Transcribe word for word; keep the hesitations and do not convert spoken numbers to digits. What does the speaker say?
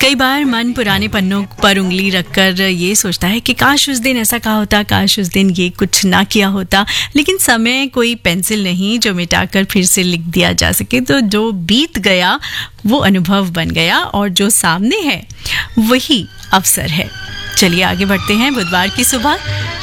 कई बार मन पुराने पन्नों पर उंगली रखकर ये सोचता है कि काश उस दिन ऐसा कहा होता, काश उस दिन ये कुछ ना किया होता। लेकिन समय कोई पेंसिल नहीं जो मिटाकर फिर से लिख दिया जा सके। तो जो बीत गया वो अनुभव बन गया और जो सामने है वही अवसर है। चलिए आगे बढ़ते हैं। बुधवार की सुबह